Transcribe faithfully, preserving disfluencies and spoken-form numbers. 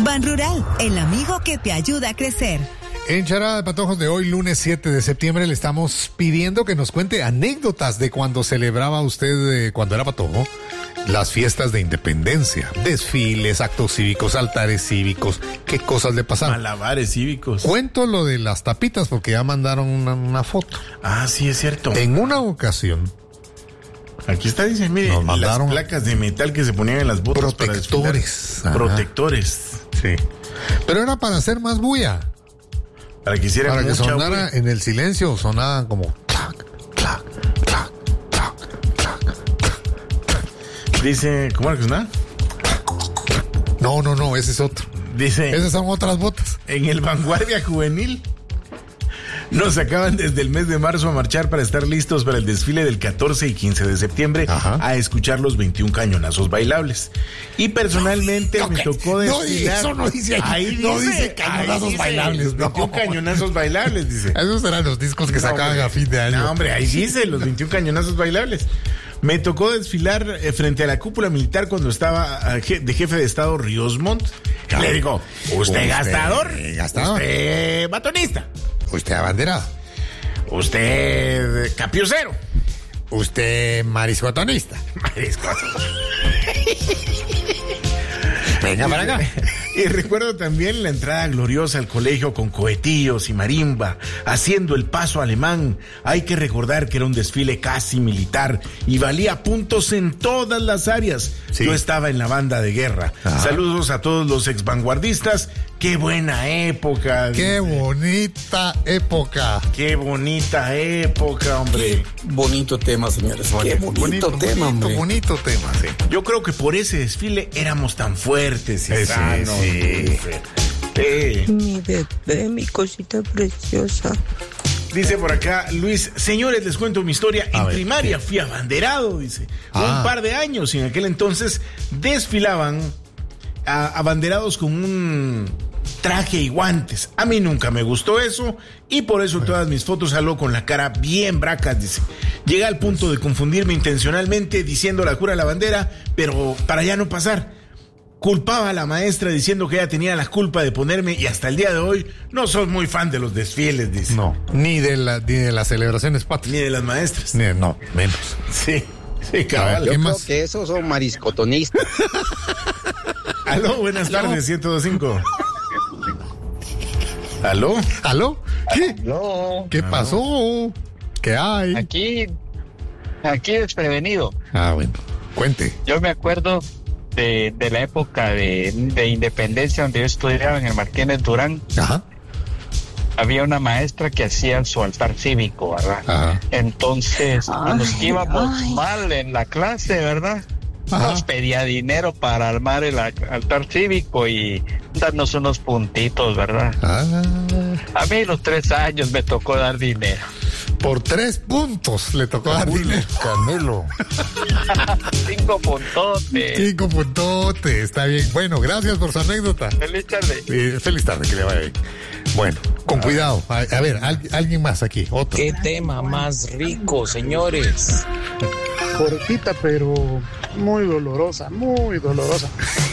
Ban Rural, el amigo que te ayuda a crecer. En Charada de Patojos de hoy, lunes siete de septiembre, le estamos pidiendo que nos cuente anécdotas de cuando celebraba usted, eh, cuando era patojo, las fiestas de independencia, desfiles, actos cívicos, altares cívicos, qué cosas le pasaron. Malabares cívicos. Cuento lo de las tapitas porque ya mandaron una, una foto. Ah, sí, es cierto. En una ocasión, aquí está, dice, mire, nos mandaron las placas de metal que se ponían en las botas. protectores. Para protectores. Sí. Pero era para hacer más bulla. Para que hiciera Para que mucha sonara bulla. en el silencio, sonaban como clac, clac, clac, clac, clac, clac. Dice, ¿cómo era que sonaba? No, no, no, ese es otro. Dice, Esas son otras botas. en el Vanguardia Juvenil nos sacaban desde el mes de marzo a marchar para estar listos para el desfile del catorce y quince de septiembre. Ajá. A escuchar los veintiún cañonazos bailables. Y personalmente no, me tocó desfilar. No, eso no dice ahí. Ahí no dice, dice cañonazos dice, bailables. No. veintiún cañonazos bailables, dice. Esos eran los discos que no, sacaban hombre, a fin de año. No, hombre, ahí dice los veintiún cañonazos bailables. Me tocó desfilar eh, frente a la cúpula militar cuando estaba uh, je, de jefe de Estado Ríos Montt. Claro. Le digo, ¿usted, usted gastador? Gastador. ¿Usted batonista? Usted abanderado. Usted capiucero. Usted mariscotonista. Mariscotonista. Venga para acá. Y recuerdo también la entrada gloriosa al colegio con cohetillos y marimba, haciendo el paso alemán. Hay que recordar que era un desfile casi militar y valía puntos en todas las áreas. Sí. Yo estaba en la banda de guerra. Ajá. Saludos a todos los ex vanguardistas. ¡Qué buena época! ¡Qué bonita época! ¡Qué bonita época, hombre! Qué bonito tema, señores. Qué bonito, bonito tema, bonito, hombre. Bonito tema, sí. Yo creo que por ese desfile éramos tan fuertes y sí, sanos. Sí. Sí. Mi bebé, mi cosita preciosa. Dice por acá Luis, señores, les cuento mi historia. A en ver, primaria ¿qué? Fui abanderado, dice. Ah. Un par de años y en aquel entonces desfilaban a, abanderados con un traje y guantes. A mí nunca me gustó eso y por eso todas mis fotos salgo con la cara bien bracas, dice. Llegué al punto de confundirme intencionalmente diciendo la jura a la bandera, pero para ya no pasar. Culpaba a la maestra diciendo que ella tenía la culpa de ponerme y hasta el día de hoy no soy muy fan de los desfiles, dice. No, ni de, la, ni de las celebraciones patrias. Ni de las maestras. Ni de, no, menos. Sí, sí, cabal. Yo creo más? que esos son mariscotonistas. Aló, buenas tardes, ¿Aló? ciento dos punto cinco. ¿Aló? ¿Aló? ¿Qué? ¿Aló? ¿Qué pasó? ¿Qué hay? Aquí, aquí desprevenido. Ah, bueno, cuente. Yo me acuerdo de, de la época de, de independencia donde yo estudiaba en el Martínez Durán. Ajá. Había una maestra que hacía su altar cívico, ¿verdad? Ajá. Entonces, ay, cuando íbamos ay. mal en la clase, ¿verdad? Ajá. Nos pedía dinero para armar el altar cívico y darnos unos puntitos, ¿verdad? Ah. A mí los tres años me tocó dar dinero. Por tres puntos le tocó dar dinero. Camelo. Cinco puntotes. Cinco puntotes, está bien. Bueno, gracias por su anécdota. Feliz tarde. Eh, feliz tarde, que le vaya bien. Bueno, con cuidado. A, a ver, al, alguien más aquí, otro. Qué tema más rico, señores. Cortita, pero muy dolorosa, muy dolorosa.